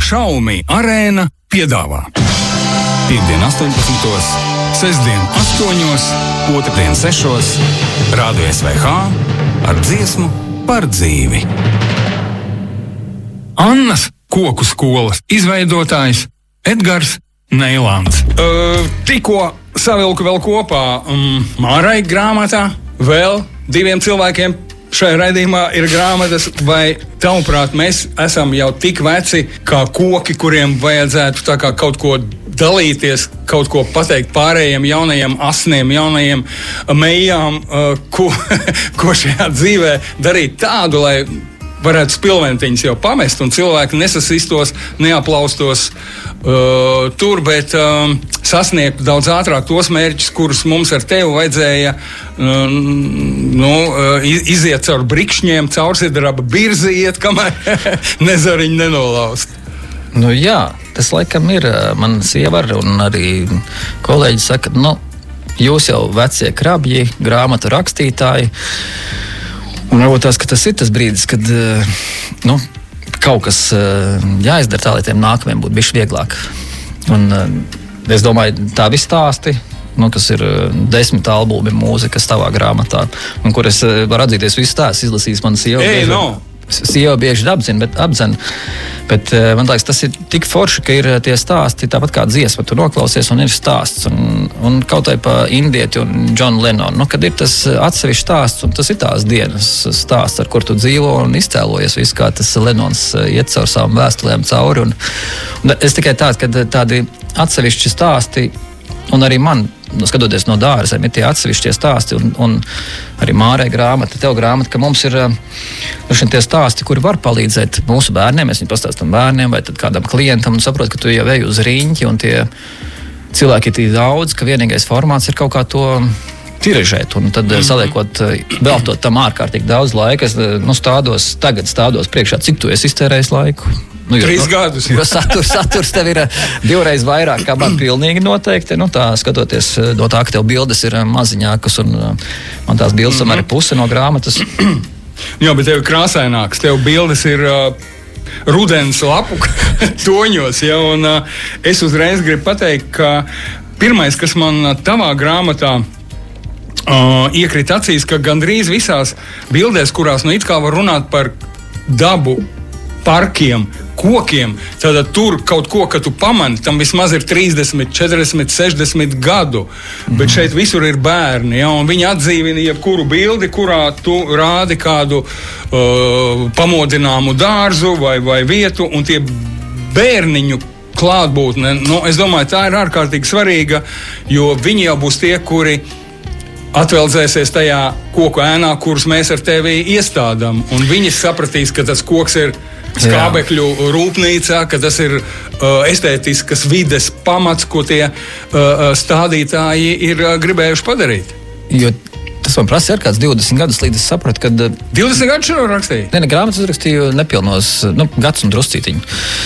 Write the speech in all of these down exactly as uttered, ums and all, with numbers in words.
Xiaomi Arēna piedāvā Piektdien astoņpadsmitos, sestdien astoņos, otrdien sešos, Rādio S V H ar dziesmu par dzīvi. Annas koku skolas izveidotājs Edgars Neilāns. Uh, tikko savilku vēl kopā um, Mārai grāmatā, vēl diviem cilvēkiem šajā raidījumā ir grāmatas, vai tavuprāt mēs esam jau tik veci kā koki, kuriem vajadzētu tā kā kaut ko dalīties, kaut ko pateikt pārējiem jaunajiem asniem, jaunajiem mejām, ko, ko šajā dzīvē darīt tādu, lai varētu spilventiņus jau pamest un cilvēki nesasistos, neaplaustos uh, tur, bet uh, sasniegt daudz ātrāk tos mērķus, kurus mums ar tevi vajadzēja uh, nu, uh, iziet caur brikšņiem, caursidraba birzi iet, kamēr nezariņu nenolaust. Nu jā, tas laikam ir. Man sieva un arī kolēģi saka, nu, jūs jau vecie krabji, grāmatu rakstītāji. Un varbūt tās, ka tas ir tas brīdis, kad nu, kaut kas jāizdara tā, lai tiem nākamajiem būtu bišķi vieglāk. Un es domāju, tā visi stāsti, nu, kas ir desmit albumi mūzikas tavā grāmatā, un kur es varu atzīties visu stāstu, izlasījis manas sieva. Ei, no! Sieva bieži apzina, bet, apzina, bet man liekas, tas ir tik forši, ka ir tie stāsti tāpat kā dziesma, tu noklausies un ir stāsts. Un, un kaut vai pa Indieti un Johnu Lennonu, nu, kad ir tas atsevišķs stāsts, un tas ir tās dienas stāsts, ar kur tu dzīvo un izcēlojies visu, kā tas Lennons iet caur savām vēstulēm cauri. Un, un es tikai tāds, ka tādi atsevišķi stāsti, un arī man, nu, skatoties no dārziem, ir tie atsevišķie stāsti, un, un arī Mārai grāmata, tev grāmata, ka mums ir nu, tie stāsti, kuri var palīdzēt mūsu bērniem, mēs viņu pastāstam bērniem vai tad kādam klientam, un saprot, ka tu jau ej uz riņķi, un tie cilvēki ir tik daudz, ka vienīgais formāts ir kaut kā to tiražēt, un tad mm-hmm. saliekot, veltot tam ārkārtīgi daudz laika, es nu, stādos, tagad stādos priekšā, cik tu esi iztērējis laiku. Nu, Trīs jo, gadus. Jo saturs, saturs tev ir divreiz vairāk, kā man pilnīgi noteikti. Nu, tā, skatoties no tā, ka tev bildes ir maziņākas, un man tās bildes tomēr ir puse no grāmatas. Jā, bet tev ir krāsaināks. Tev bildes ir uh, rudens lapu toņos. Ja, un, uh, es uzreiz gribu pateikt, ka pirmais, kas man tavā grāmatā uh, iekrīt acīs, ka gandrīz visās bildēs, kurās nu it kā var runāt par dabu, parkiem, kokiem, tad tur kaut ko, ka tu pamani, tam vismaz ir trīsdesmit, četrdesmit, sešdesmit gadu, mm-hmm. bet šeit visur ir bērni, ja, un viņi atdzīvina jebkuru bildi, kurā tu rādi kādu uh, pamodināmu dārzu vai, vai vietu, un tie bērniņu klātbūtne, nu, es domāju, tā ir ārkārtīgi svarīga, jo viņi jau būs tie, kuri atveldzēsies tajā koku ēnā, kurus mēs ar tevi iestādām, un viņi sapratīs, ka tas koks ir skābekļu rūpnīcā, ka tas ir uh, estētiskas vides pamats, ko tie uh, stādītāji ir uh, gribējuši padarīt. Jo tas man prasa ir kāds divdesmit gadus, līdz es sapratu, kad... divdesmit gadus šodien rakstīju? Nē, ne, grāmatas uzrakstīju nepilnos, nu, gads un druscītiņu.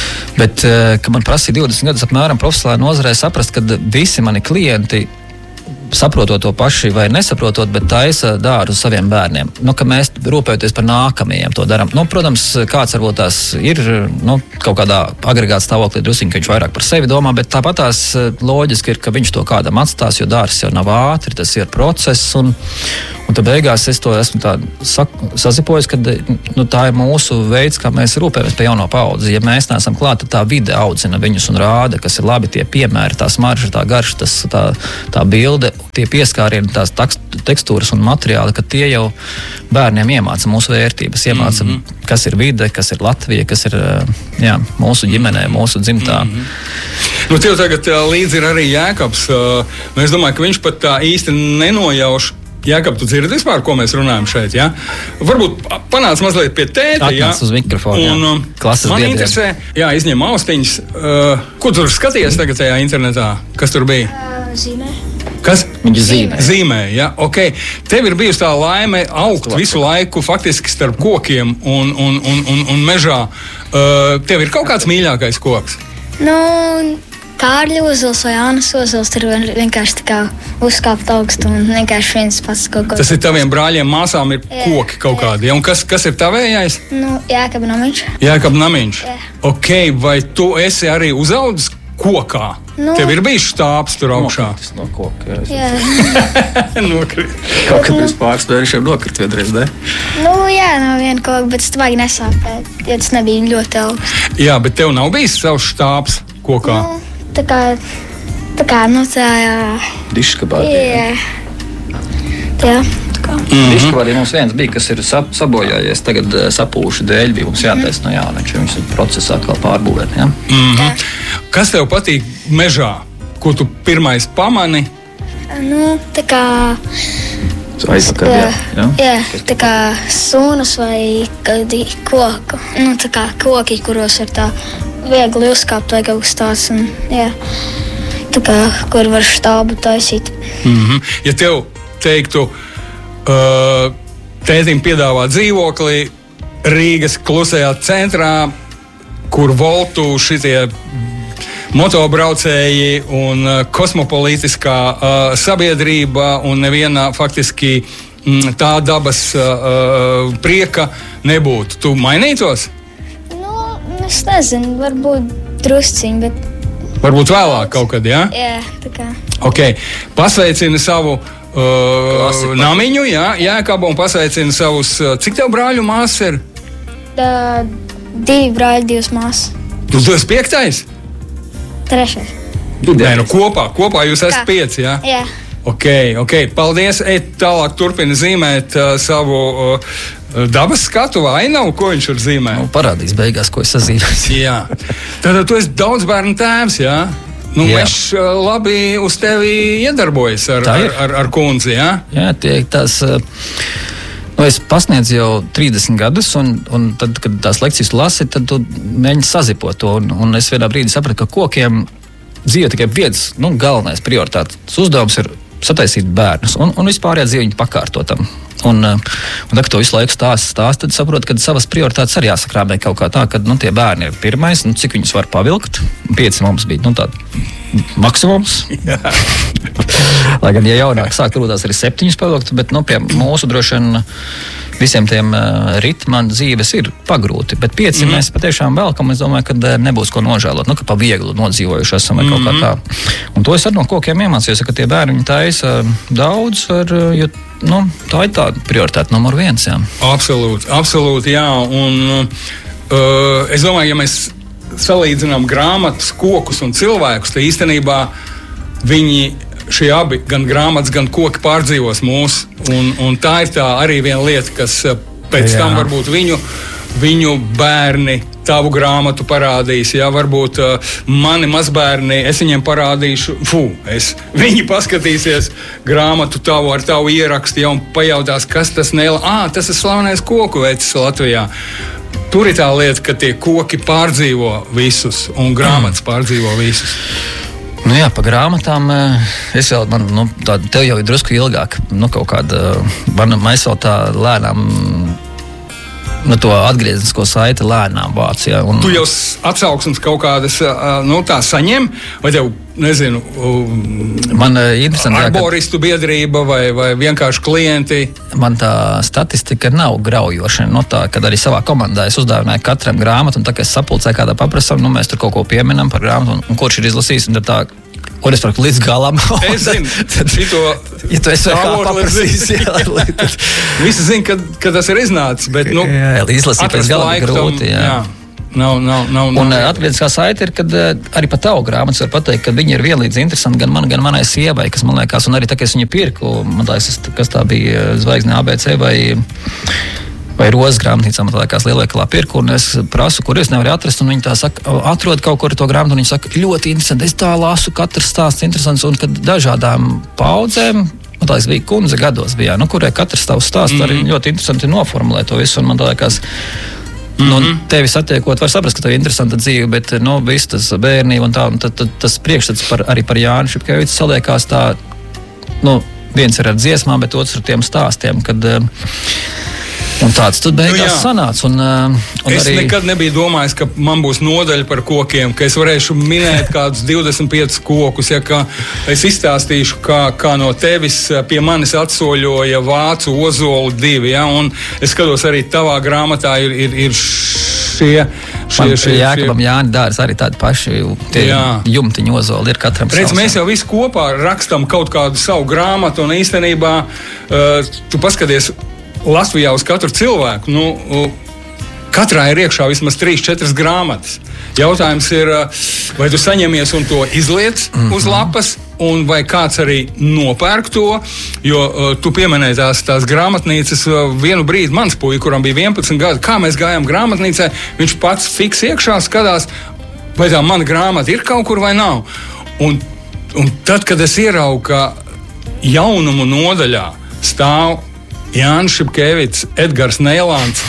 Bet, ka man prasīja divdesmit gadus apmēram profesionālā nozarē saprast, kad visi mani klienti saprotot to paši vai nesaprotot, bet taisa dārzu saviem bērniem. Nu, ka mēs rūpējoties par nākamajiem to darām. Nu, protams, kāds varbūt tās ir nu, kaut kādā agregāta stāvoklī drusiņ, ka viņš vairāk par sevi domā, bet tāpat tās loģiski ir, ka viņš to kādam atstās, jo dārzs jau nav ātri, tas ir process, un, un tad beigās es to esmu tā sazipojis, ka nu, tā ir mūsu veids, kā mēs rūpējamies par jauno paudzi. Ja mēs neesam klāt, tad tā vide audzina viņus un rāda, kas ir labi tie piemēri, tā smarža, tā garša, tas, tā, tā bilde, tie pieskārieni, tās tekstūras un materiāli, ka tie jau bērniem iemāca mūsu vērtības, iemāca, mm-hmm. kas ir vide, kas ir Latvija, kas ir jā, mūsu ģimenē, mūsu dzimtā. Mm-hmm. Nu, tev tagad līdzi ir arī Jēkabs. Nu, es domāju, ka viņš pat tā īsti nenojauš. Jēkab, tu dzirdi vispār, ko mēs runājam šeit, ja? Varbūt panāc mazliet pie tēta, ja? Atnāc uz mikrofonu, un, jā. Klases man biedriem. Interesē, jā, izņem austiņas. Uh, ko tur skaties tagad tajā internetā? Kas tur bija? Uh, zīmē. Kas? Viņa zīmē. Zīmē, jā, ok. Tev ir bijusi tā laime augt visu laiku faktiski starp kokiem un, un, un, un, un mežā. Uh, tev ir kaut kāds mīļākais koks? Nu, Kārļa ozols vai Jānis ozols, tur vienkārši tā kā uzkāpt augstu un vienkārši viens pats kaut ko. Tas ir taviem brāļiem, māsām ir jā, koki kaut jā. kādi, ja? Un kas, kas ir tavējais? Nu, Jēkab Namiņš. Jēkab Namiņš. Jā. Ok, vai tu esi arī uzaudzis kokā? Nu. Tev ir bijis štābs tur augšā? Nokritis no koka, jā. Jā. Nokrit. Kaut kad pirms pāris mēnešiem nokrit vienreiz, ne? Nu, jā, nav viena koka, bet tas baigi nesāpēja, jo tas nebija ļoti augsts. Jā, bet tev nav bijis savs štābs kokā? Nu, tā kā, tā kā, nu tā, jā. Diškabādi. Jā. Jā, tā kā. Mm-hmm. Diškabādi mums viens bija, kas ir sap, sabojājies, tagad uh, sapūši dēļ bija mums jātais no jauna, viņš ir procesā kā pārbūvēt, jā? Mm-hmm. Kas tev patīk mežā? Ko tu pirmais pamani? Nu, tā kā... Aizvakar, jā. Jā, jā, tā kā sunas vai kādi koku. Nu, tā kā koki, kuros ir tā viegli uzkāpt vai kaut kas tāds. Un, jā, tā kā, kur var štābu taisīt. Mm-hmm. Ja tev teiktu, uh, tētim piedāvā dzīvokli Rīgas klusajā centrā, kur voltu šitie motobraucēji un uh, kosmopolītiskā uh, sabiedrība un neviena faktiski mm, tā dabas uh, prieka nebūtu. Tu mainītos? Nu, es nezinu, varbūt drusciņi, bet... Varbūt vēlāk kaut kad, jā? Jā, tā kā... Ok, pasveicini savu uh, namiņu, jā, Jēkabu, un pasveicini savus... Uh, cik tev brāļu māsas ir? Da, divi brāļi, divas māsas. Tu, tu esi piektais? Trešais. Nē, nu kopā, kopā jūs esat Kā? pieci, jā? Jā. Ok, ok, paldies. Ej tālāk turpini zīmēt uh, savu uh, dabas skatu vainavu, ko viņš var zīmēt. Nu, parādīs beigās, ko es sazīmēju. Jā. Tātad tu esi daudz bērnu tēvs, jā? Nu, Jā. Mešs uh, labi uz tevi iedarbojas ar, Tā ar, ir. ar, ar kundzi, jā? Jā, tie tās... uh, Nu, es pasniedzu jau trīsdesmit gadus, un, un tad, kad tās lekcijas lasi, tad tu mēģini sazipot to. Un, un es vienā brīdī sapratu, ka kokiem dzīve tikai viens, nu, galvenais prioritātes uzdevums ir sataisīt bērnus, un, un vispārējā dzīve viņi pakārtotam. Un, un tad, kad to visu laiku stāst, stāst, tad saprotu, ka savas prioritātes arī jāsakrāmē kaut kā tā, ka nu, tie bērni ir pirmais, nu, cik viņus var pavilkt. Pieci mums bija nu, tādi maksimums. Lai gan, ja jaunāk sāk, grūtās arī septiņus pavilkt, bet nu, pie mūsu droši vien visiem tiem uh, ritmam dzīves ir pagrūti. Bet pieci mm-hmm. mēs patiešām velkam, es domāju, ka uh, nebūs ko nožēlot. Nu, ka pa vieglu nodzīvojuši esam vai mm-hmm. kaut kā tā. Un to es arī no kokiem iemācījos, ka tie bērni viņi taisa daudz, ar, jo nu, tā ir tāda prioritāte numur viens. Jā. Absolūti, absolūti, jā. Un, uh, es domāju, ja mēs salīdzinām grāmatas, kokus un cilvēkus, tad īstenībā viņi šie abi, gan grāmatas, gan koki pārdzīvos mūs. Un, un tā ir tā arī viena lieta, kas pēc Jā. tam varbūt viņu, viņu bērni tavu grāmatu parādīs. Jā, varbūt uh, mani mazbērni, es viņiem parādīšu, fu, es, viņi paskatīsies grāmatu tavu ar tavu ierakstu, ja, un pajautās, kas tas nēla. Ā, tas ir slavenais koku vecis Latvijā. Tur ir tā lieta, ka tie koki pārdzīvo visus, un grāmatas pārdzīvo visus. Nu jā, pa grāmatām es vēl, man, nu, tā, tev jau ir drusku ilgāk, nu, kaut kāda, man, mēs vēl tā lēnām, nu, to atgrieznisko saiti lēnām vāc, jā. Un... Tu jau atsauksmes kaut kādas, nu, tā saņem, vai tev, nezinu, man interesanti, arboristu biedrība vai, vai vienkārši klienti? Man tā statistika nav graujoša, nu, tā, kad arī savā komandā es uzdāvināju katram grāmatu, un tā, ka es sapulcēju kādā paprasam, nu, mēs tur kaut ko pieminam par grāmatu, un, un kurš ir izlasījis, un tad tā, un es varu līdz galam. Es zinu, tad, šito ja tu esi kā paprasījis, jā, lai, tad... Visi zin, ka, ka tas ir iznācis, bet, nu, jā, izlasīt līdz galam grūti, jā. jā. Nav, nav, nav, un nav, atgriezniskā saite ir, kad arī par tavu grāmatu var pateikt, ka viņi ir vienlīdz interesanti gan man, gan manai sievai, kas man liekas, un arī tā, ka es viņu pirku, man liekas, kas tā bija Zvaigzne A B C vai, vai Rozes grāmatnīcā, man tā liekas, lielveikalā pirku, un es prasu, kur es nevaru atrast, un viņi tā saka, atrod kaut kur to grāmatu, un viņi saka, ļoti interesanti, es tā lasu, katrs stāsts interesants, un kad dažādām paudzēm, man liekas, bija kundze gados bijā, nu, kurai katrs tavs stāsts mm-hmm. arī ļoti interesanti noformulē to visu, un man tā liekas, nu, mm-hmm. tevi satiekot, var saprast, ka tev ir interesanta dzīve, bet, nu, viss tas bērnība un tā, un tad, tad tas priekšstats par, arī par Jāni Šepkevicu saliekās tā, nu, viens ir ar dziesmām, bet otrs ar tiem stāstiem, kad, un tāds tad beigās nu, sanāca. Un, un es arī... nekad nebiju domājis, ka man būs nodaļa par kokiem, ka es varēšu minēt kādus divdesmit piecus kokus, ja, ka es izstāstīšu, kā, kā no tevis pie manis atsoļoja vācu ozolu divi, ja, un es skatos arī tavā grāmatā ir, ir, ir šie Man, Jākabam Jāni dārz arī tādi paši jumtiņu ozoli ir katram. Redz, mēs jau visi kopā rakstam kaut kādu savu grāmatu, un īstenībā uh, tu paskaties Latvijā uz katru cilvēku. Nu, uh, katrā ir iekšā vismaz trīs, četras grāmatas. Jautājums ir, vai tu saņemies un to izliec mm-hmm. uz lapas, un vai kāds arī nopērk to, jo uh, tu pieminēji tās, tās grāmatnīcas. Uh, vienu brīdi mans puika, kuram bija vienpadsmit gadi, kā mēs gājām grāmatnīcā, viņš pats fiks iekšā skatās, vai tā mana grāmata ir kaut kur vai nav. Un, un tad, kad es ieraugu, ka jaunumu nodaļā stāv Jānis Šipkevits, Edgars Neilants,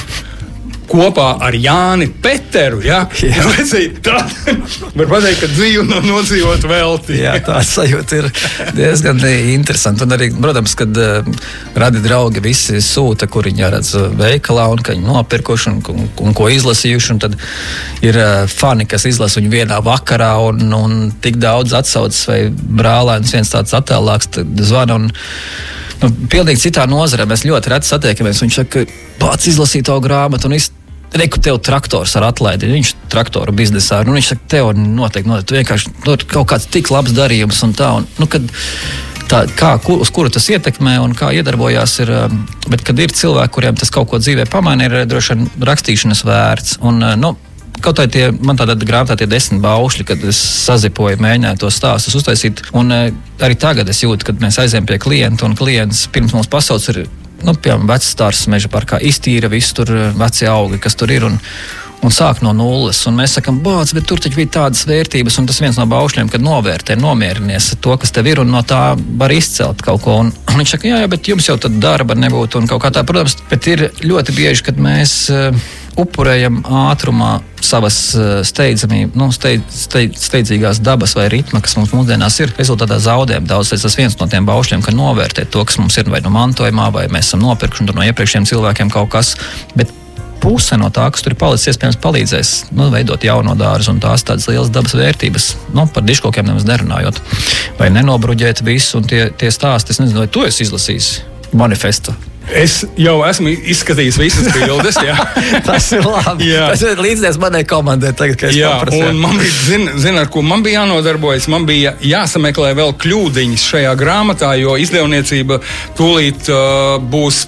kopā ar Jāni Peteru, ja? Jā. Tā var pateikt, ka dzīve nav nodzīvot velti. Jā, tā sajūta ir diezgan interesanti. Un arī, protams, kad uh, radi draugi visi sūta, kur viņi redz veikalā un ka viņi nopirkuši un, un, un ko izlasījuši. Un tad ir uh, fani, kas izlasa viņu vienā vakarā un, un tik daudz atsaucas vai brālēns viens tāds attēlāks, tad zvana un nu, pilnīgi citā nozarē mēs ļoti reti satiekamies. Viņš saka, pats izlasīja tavu grāmatu un viss. Reku, tev traktors ar atlaidi, viņš traktoru biznesā, nu viņš saka, tev noteikti, noteikti, vienkārši nu, kaut kāds tik labs darījums un tā, un, nu, kad tā, kā, kur, uz kuru tas ietekmē un kā iedarbojās ir, bet kad ir cilvēki, kuriem tas kaut ko dzīvē pamaina, ir droši vien rakstīšanas vērts, un, nu, kaut vai tie, man tādā grāmatā tie desmit baušļi, kad es sazipoju, mēģināju to stāstus uztaisīt, un arī tagad es jūtu, kad mēs aizējam pie klienta, un klients pirms mums pasauc ir, nu, piemēram, vecs stārs meža parkā, iztīra visu tur veci augi, kas tur ir, un, un sāk no nulles. Un mēs sakam, bāc, bet tur taču bija tādas vērtības, un tas viens no baušļiem, kad novērtē, nomierinies to, kas tev ir, un no tā var izcelt kaut ko. Un, un viņš saka, jā, jā, bet jums jau tad darba nebūtu, un kaut kā tā, protams, bet ir ļoti bieži, kad mēs uh, upurējam ātrumā savas steidzamības, nu, steidz, steidz, steidzīgās dabas vai ritma, kas mums mūsdienās ir, rezultātā zaudējam daudz. Tas viens no tiem baušļiem, ka novērtēt to, kas mums ir vai no mantojumā, vai mēs esam nopirkuši no iepriekšējiem cilvēkiem kaut kas, bet puse no tā, kas tur ir palicis, iespējams palīdzēs nu, veidot jauno dārzu un tās tādas lielas dabas vērtības, nu, par diškokiem nemaz nerunājot, vai nenobruģēt visu, un tie, tie stāsti, es nezinu, vai tu esi izlasījis manifestu. Es jau esmu izskatījis visas bildes. Tas ir labi. Jā. Tas ir līdzies manai komandai tagad, kad es jā, paprasu. Un man bija, zin, zin, ar ko man bija jānodarbojas, man bija jāsameklē vēl kļūdiņas šajā grāmatā, jo izdevniecība tūlīt uh, būs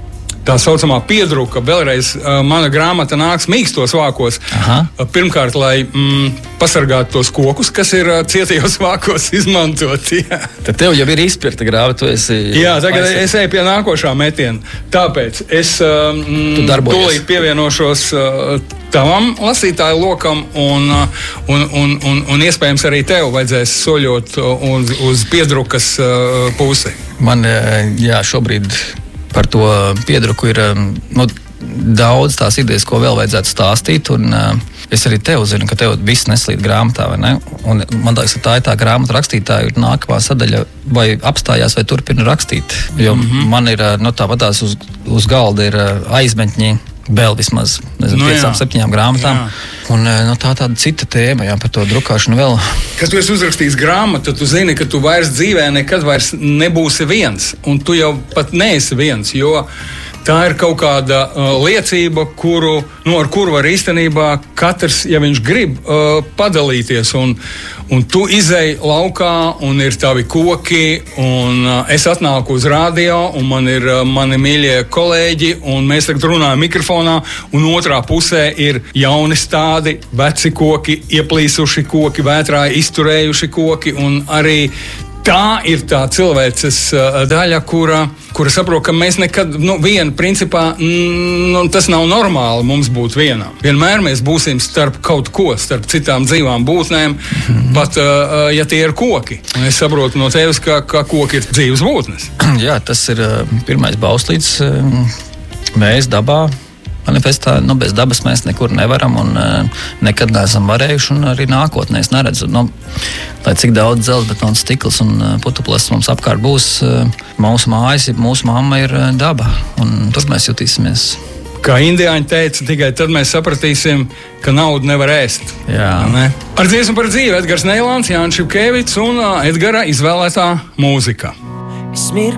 tā saucamā piedruka. Vēlreiz uh, mana grāmata nāks mīkstos vākos. Uh, pirmkārt, lai mm, pasargātu tos kokus, kas ir uh, cietajos vākos izmantoti. Tad tev jau ir izpirkta grāmata. Esi... Jā, tagad aizsaka. Es eju pie nākošā metiena. Tāpēc es uh, mm, tūlīt pievienošos uh, tavam lasītāju lokam un, uh, un, un, un, un iespējams arī tev vajadzēs soļot uz, uz piedrukas uh, pusi. Man, jā, šobrīd par to piedruku ir nu, daudz tās idejas, ko vēl vajadzētu stāstīt. Un, uh, es arī tev zinu, ka tev viss neslīd grāmatā, vai ne? Un man liekas, ka tā ir tā grāmata rakstītāja nākamā sadaļa, vai apstājās, vai turpina rakstīt. Jo mm-hmm. man ir, nu, tāpatās uz, uz galda ir aizmetņi, vēl vismaz nezinu, no, piecām, septiņām grāmatām. Jā. Un nu, tā tāda cita tēma, jā, par to drukāšanu vēl. Kad tu esi uzrakstījis grāmatu, tu zini, ka tu vairs dzīvē nekad vairs nebūsi viens. Un tu jau pat neesi viens, jo tā ir kaut kāda uh, liecība, kuru, nu, ar kuru var īstenībā katrs, ja viņš grib, uh, padalīties. Un, un tu izej laukā, un ir tavi koki, un uh, es atnāku uz radio, un man ir uh, mani mīļie kolēģi, un mēs tagad runājam mikrofonā, un otrā pusē ir jauni stādi, veci koki, ieplīsuši koki, vētrā izturējuši koki, un arī tā ir tā cilvēces uh, daļa, kura, kura saprot, ka mēs nekad, nu, viena, principā, nu, tas nav normāli mums būt vienam. Vienmēr mēs būsim starp kaut ko, starp citām dzīvām būtnēm, mm-hmm. pat, uh, ja tie ir koki. Un es saprotu no tevis, ka, ka koki ir dzīves būtnes. Jā, tas ir uh, pirmais bauslīds. Uh, mēs dabā. Manifestā, nu, bez dabas mēs nekur nevaram un uh, nekad neesam varējuši, un arī nākotnē es neredzu. Nu, lai cik daudz dzelzbetons, stikls un uh, putuplasts mums apkārt būs, uh, mūsu mājas, mūsu mamma ir uh, daba, un tur mēs jutīsimies. Kā indiāņi teica, tikai tad mēs sapratīsim, ka naudu nevar ēst. Jā. Ne? Ar dziesmu par dzīvi Edgars Neilants, Jānis Šipkevits un uh, Edgara izvēlētā mūzika. Es mirkli